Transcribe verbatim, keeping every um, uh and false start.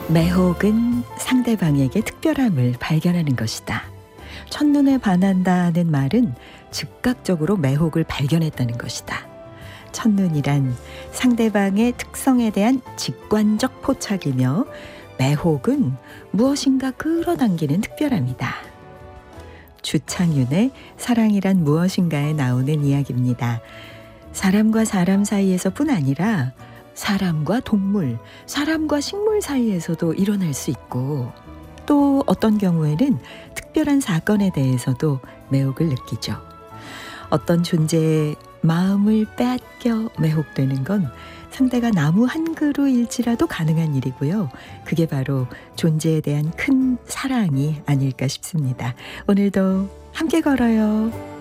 매혹은 상대방에게 특별함을 발견하는 것이다. 첫눈에 반한다는 말은 즉각적으로 매혹을 발견했다는 것이다. 첫눈이란 상대방의 특성에 대한 직관적 포착이며 매혹은 무엇인가 끌어당기는 특별함이다. 주창윤의 사랑이란 무엇인가에 나오는 이야기입니다. 사람과 사람 사이에서뿐 아니라 사람과 동물, 사람과 식물 사이에서도 일어날 수 있고 또 어떤 경우에는 특별한 사건에 대해서도 매혹을 느끼죠. 어떤 존재의 마음을 빼앗겨 매혹되는 건 상대가 나무 한 그루일지라도 가능한 일이고요. 그게 바로 존재에 대한 큰 사랑이 아닐까 싶습니다. 오늘도 함께 걸어요.